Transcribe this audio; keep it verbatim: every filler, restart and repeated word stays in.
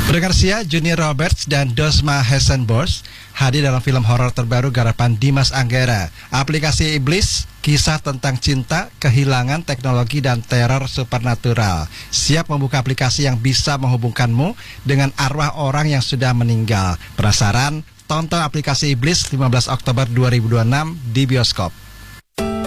Pendengar Sia, Junior Roberts dan Dosma Hessenbos hadir dalam film horor terbaru garapan Dimas Anggara, Aplikasi Iblis, kisah tentang cinta, kehilangan, teknologi, dan teror supernatural. Siap membuka aplikasi yang bisa menghubungkanmu dengan arwah orang yang sudah meninggal. Penasaran? Tonton Aplikasi Iblis lima belas Oktober dua ribu dua puluh enam di bioskop.